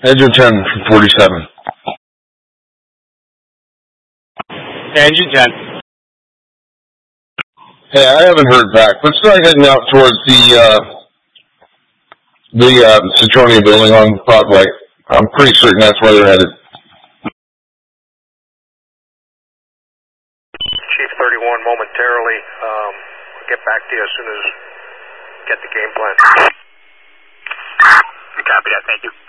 Engine 10 from 47. Engine 10. Hey, I haven't heard back. Let's start heading out towards the Citronia building on Broadway. I'm pretty certain that's where they're headed. Chief 31 momentarily. I'll get back to you as soon as I get the game plan. Copy that. Thank you.